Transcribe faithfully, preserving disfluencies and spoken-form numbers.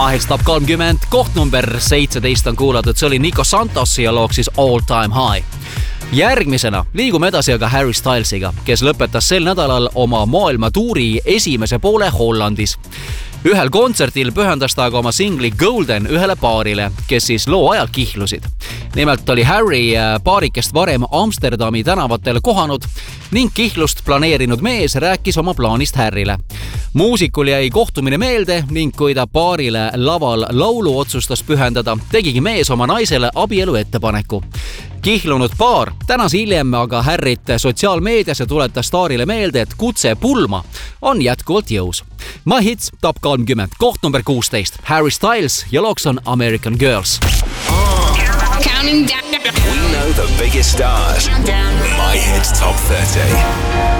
Ahits top kolmkümmend, koht number seitseteist on kuulatud, see oli Nico Santossi ja loog siis All Time High. Järgmisena liigume edasi aga Harry Stylesiga, kes lõpetas sel nädalal oma maailmatuuri esimese poole Hollandis. Ühel kontsertil pühendas ta aga oma singli Golden ühele paarile, kes siis loo ajal kihlusid. Nimelt oli Harry paarikest varem Amsterdami tänavatel kohanud ning kihlust planeerinud mees rääkis oma plaanist Harryle. Muusikul jäi kohtumine meelde ning kui ta paarile laval laulu otsustas pühendada, tegigi mees oma naisele abielu ettepaneku. Kihlunud paar tänas hiljem aga Harryt sotsiaalmeedias ja tuletas staarile meelde, et kutse pulma on jätkuvalt jõus. My Hits top kolmkümmend, koht number kuusteist, Harry Styles ja looks on American Girls. Counting down. We know the biggest stars. My Hits top thirty.